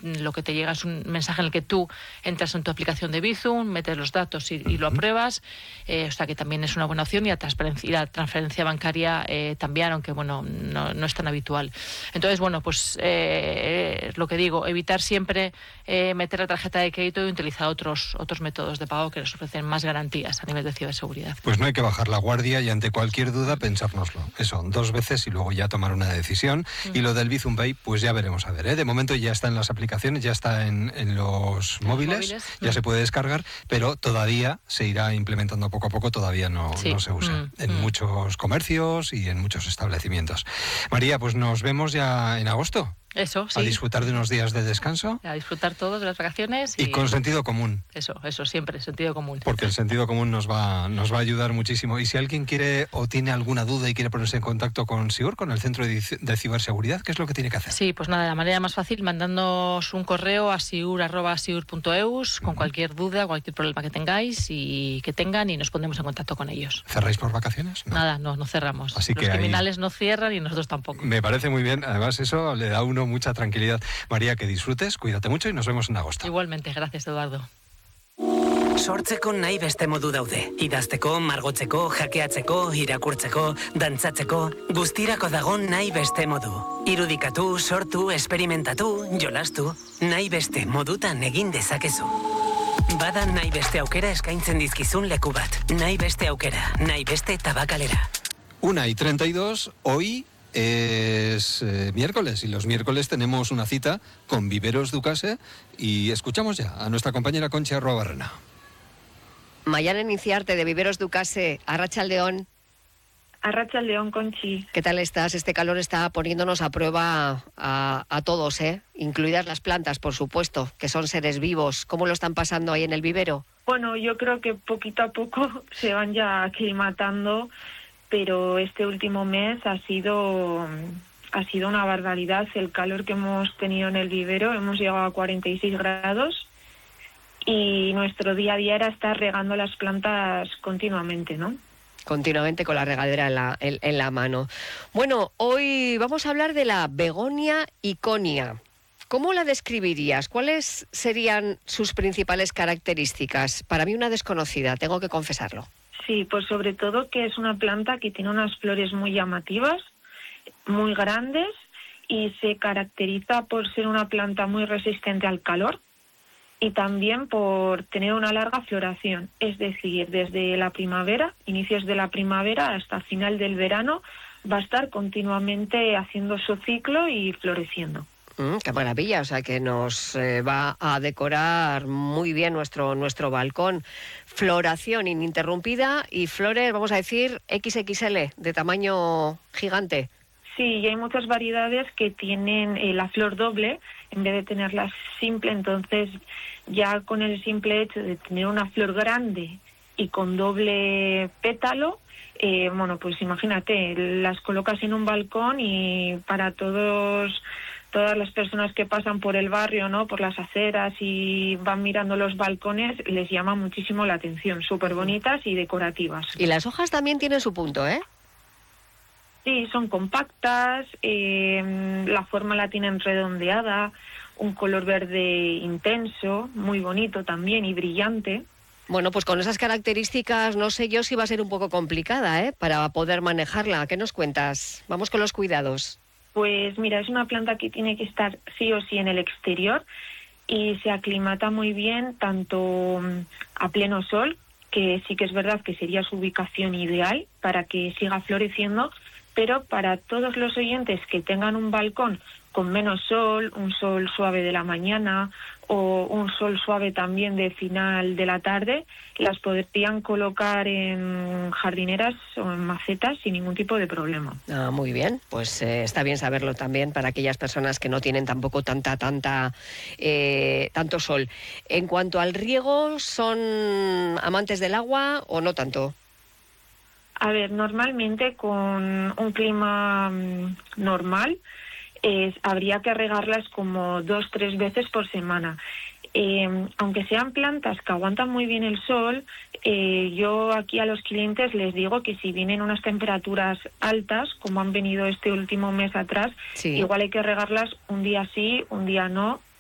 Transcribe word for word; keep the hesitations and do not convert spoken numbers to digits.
lo que te llega es un mensaje en el que tú entras en tu aplicación de Bizum, metes los datos y, y lo apruebas, eh, o sea que también es una buena opción, y la transferencia, y la transferencia bancaria eh, también, aunque bueno, no, no es tan habitual. Entonces, bueno, pues eh, lo que digo, evitar siempre eh, meter la tarjeta de crédito y utilizar otros, otros métodos de pago que les ofrecen más garantías a nivel de ciberseguridad. Pues no hay que bajar la guardia y ante cualquier duda pensárnoslo. Eso, dos veces y luego ya tomar una decisión. Mm. Y lo del Bizum Pay, pues ya veremos a ver, ¿eh? De momento ya está en las aplicaciones, ya está en, en los móviles, móviles, ya mm. se puede descargar, pero todavía se irá implementando poco a poco, todavía no, sí. no se usa mm. en mm. muchos comercios y en muchos establecimientos. María, pues nos vemos ya en agosto. Eso, sí. A disfrutar de unos días de descanso. A disfrutar todos de las vacaciones. Y, y con sentido común. Eso, eso, siempre, sentido común. Porque el sentido común nos va, nos va a ayudar muchísimo. Y si alguien quiere o tiene alguna duda y quiere ponerse en contacto con SIUR, con el Centro de, de Ciberseguridad, ¿qué es lo que tiene que hacer? Sí, pues nada, la manera más fácil, mandándonos un correo a siur arroba siur punto eus con uh-huh. cualquier duda, cualquier problema que tengáis y que tengan, y nos pondremos en contacto con ellos. ¿Cerráis por vacaciones? No. Nada, no, no cerramos. Así Los que criminales ahí... no cierran y nosotros tampoco. Me parece muy bien, además eso le da a uno mucha tranquilidad. María, que disfrutes, cuídate mucho y nos vemos en agosto. Igualmente, gracias, Eduardo. Sortzeko nahi beste modu daude. Idazteko, margotzeko, hackeatzeko, irakurtzeko, dantzatzeko, guztirako dago nahi beste modu. Irudikatu, sortu, esperimentatu, jolastu, nahi beste modutan egin dezakezu. Bada nahi beste aukera eskaintzen dizkizun leku bat. Nahi beste aukera, nahi beste tabakalera. Una y treinta y dos, hoy es eh, miércoles y los miércoles tenemos una cita con Viveros Ducase y escuchamos ya a nuestra compañera Conchi Arruabarrena. Mayalen Inciarte de Viveros Ducase, Arratsaldeon. Arratsaldeon, Conchi. ¿Qué tal estás? Este calor está poniéndonos a prueba a, a todos, ¿eh? Incluidas las plantas, por supuesto, que son seres vivos. ¿Cómo lo están pasando ahí en el vivero? Bueno, yo creo que poquito a poco se van ya aclimatando, pero este último mes ha sido ha sido una barbaridad el calor que hemos tenido en el vivero. Hemos llegado a cuarenta y seis grados y nuestro día a día era estar regando las plantas continuamente, ¿no? Continuamente con la regadera en la, en, en la mano. Bueno, hoy vamos a hablar de la begonia iconia. ¿Cómo la describirías? ¿Cuáles serían sus principales características? Para mí una desconocida, tengo que confesarlo. Sí, pues sobre todo que es una planta que tiene unas flores muy llamativas, muy grandes, y se caracteriza por ser una planta muy resistente al calor y también por tener una larga floración. Es decir, desde la primavera, inicios de la primavera hasta final del verano, va a estar continuamente haciendo su ciclo y floreciendo. Mm, ¡Qué maravilla! O sea que nos eh, va a decorar muy bien nuestro, nuestro balcón. Floración ininterrumpida y flores, vamos a decir, equis equis ele, de tamaño gigante. Sí, y hay muchas variedades que tienen eh, la flor doble en vez de tenerla simple. Entonces, ya con el simple hecho de tener una flor grande y con doble pétalo, eh, bueno, pues imagínate, las colocas en un balcón y para todos... todas las personas que pasan por el barrio, ¿no?, por las aceras y van mirando los balcones, les llama muchísimo la atención, súper bonitas y decorativas. Y las hojas también tienen su punto, ¿eh? Sí, son compactas, eh, la forma la tienen redondeada, un color verde intenso, muy bonito también y brillante. Bueno, pues con esas características no sé yo si va a ser un poco complicada, ¿eh?, para poder manejarla. ¿Qué nos cuentas? Vamos con los cuidados. Pues mira, es una planta que tiene que estar sí o sí en el exterior y se aclimata muy bien tanto a pleno sol, que sí que es verdad que sería su ubicación ideal para que siga floreciendo, pero para todos los oyentes que tengan un balcón con menos sol, un sol suave de la mañana o un sol suave también de final de la tarde, las podrían colocar en jardineras o en macetas sin ningún tipo de problema. Ah, muy bien, pues eh, está bien saberlo también para aquellas personas que no tienen tampoco tanta, tanta, eh, tanto sol. En cuanto al riego, ¿son amantes del agua o no tanto? A ver, normalmente con un clima mmm, normal, Eh, habría que regarlas como dos, tres veces por semana. Eh, aunque sean plantas que aguantan muy bien el sol, eh, yo aquí a los clientes les digo que si vienen unas temperaturas altas, como han venido este último mes atrás, sí, igual hay que regarlas un día sí, un día no,